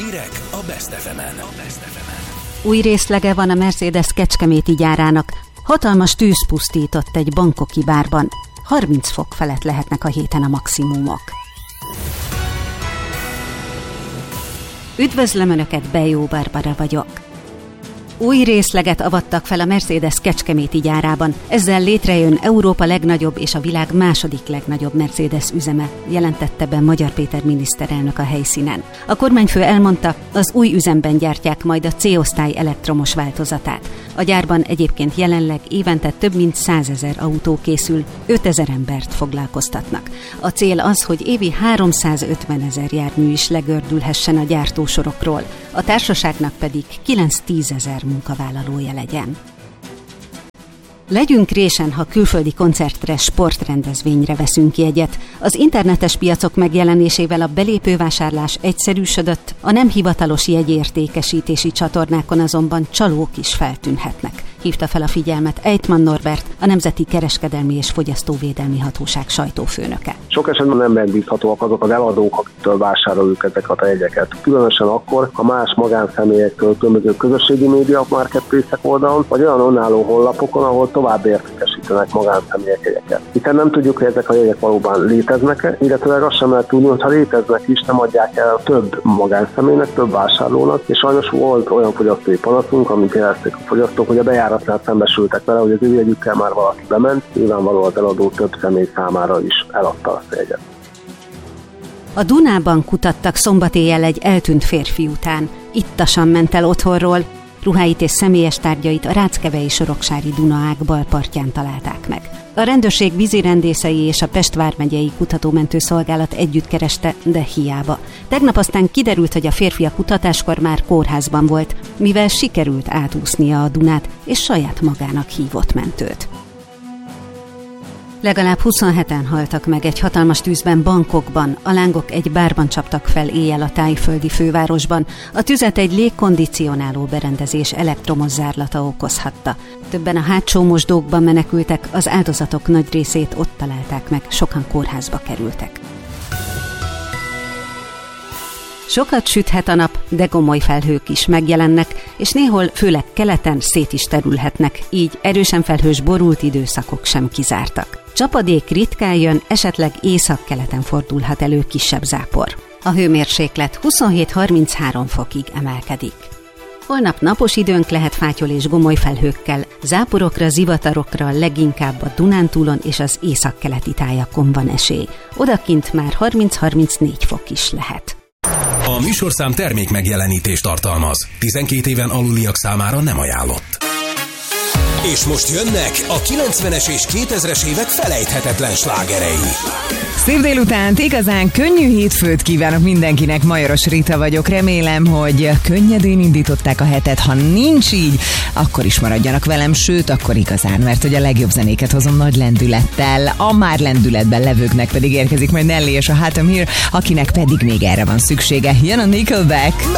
Hírek a Best FM-en. Új részlege van a Mercedes kecskeméti gyárának. Hatalmas tűz pusztított egy bangkoki bárban. 30 fok felett lehetnek a héten a maximumok. Üdvözlöm Önöket, Bejó Barbara vagyok. Új részleget avattak fel a Mercedes kecskeméti gyárában. Ezzel létrejön Európa legnagyobb és a világ második legnagyobb Mercedes üzeme, jelentette be Magyar Péter miniszterelnök a helyszínen. A kormányfő elmondta, az új üzemben gyártják majd a C-osztály elektromos változatát. A gyárban egyébként jelenleg évente több mint 100 000 autó készül, 5000 embert foglalkoztatnak. A cél az, hogy évi 350 000 jármű is legördülhessen a gyártósorokról, a társaságnak pedig 9-10 000 munkavállalója legyen. Legyünk résen, ha külföldi koncertre, sportrendezvényre veszünk jegyet. Az internetes piacok megjelenésével a belépővásárlás egyszerűsödött, a nem hivatalos jegyértékesítési csatornákon azonban csalók is feltűnhetnek. Hívta fel a figyelmet Ejtman Norbert, a Nemzeti Kereskedelmi és Fogyasztóvédelmi Hatóság sajtófőnöke. Sok esetben nem megbízhatóak azok az eladók, akiktől vásároljuk ezeket a jegyeket. Különösen akkor, ha más magánszemélyektől, különböző közösségi média marketplace-ek oldalon, vagy olyan önálló honlapokon, ahol tovább értékesítenek magánszemélyek jegyeket. Hiszen nem tudjuk, hogy ezek a jegyek valóban léteznek-e, illetőleg azt sem lehet tudni, hogy ha léteznek is, nem adják el több magánszemélynek, több vásárlónak, és sajnos volt olyan fogyasztói panaszunk, amit jelezték a fogyasztók, hogy a bejáratnál szembesültek vele, hogy az ő jegyükkel már valaki bement, nyilvánvalóan az eladó több személy számára is eladta azt a jegyet. A Dunában kutattak szombat éjjel egy eltűnt férfi után. Ittasan ment el otthonról, ruháit és személyes tárgyait a Ráckevei Soroksári Dunaág bal partján találták meg. A rendőrség vízirendészei és a Pest vármegyei kutatómentő szolgálat együtt kereste, de hiába. Tegnap aztán kiderült, hogy a férfi a kutatáskor már kórházban volt, mivel sikerült átúsznia a Dunát, és saját magának hívott mentőt. Legalább 27-en haltak meg egy hatalmas tűzben Bangkokban. A lángok egy bárban csaptak fel éjjel a tájföldi fővárosban. A tüzet egy légkondicionáló berendezés elektromos zárlata okozhatta. Többen a hátsó mosdókban menekültek, az áldozatok nagy részét ott találták meg, sokan kórházba kerültek. Sokat süthet a nap, de gomoly felhők is megjelennek, és néhol, főleg keleten szét is terülhetnek, így erősen felhős borult időszakok sem kizártak. Csapadék ritkán jön, esetleg északkeleten fordulhat elő kisebb zápor. A hőmérséklet 27-33 fokig emelkedik. Holnap napos időnk lehet fátyol és gomoly felhőkkel, záporokra, zivatarokra leginkább a Dunántúlon és az északkeleti tájakon van esély. Odakint már 30-34 fok is lehet. A műsorszám termék megjelenítést tartalmaz. 12 éven aluliak számára nem ajánlott. És most jönnek a 90-es és 2000-es évek felejthetetlen slágerei. Szép délutánt, igazán könnyű hétfőt kívánok mindenkinek, Majoros Rita vagyok. Remélem, hogy könnyedén indították a hetet, ha nincs így, akkor is maradjanak velem, sőt, akkor igazán, mert hogy a legjobb zenéket hozom nagy lendülettel, a már lendületben levőknek pedig érkezik majd Nelly és a Hot I'm Here, akinek pedig még erre van szüksége. Jön a Nickelback.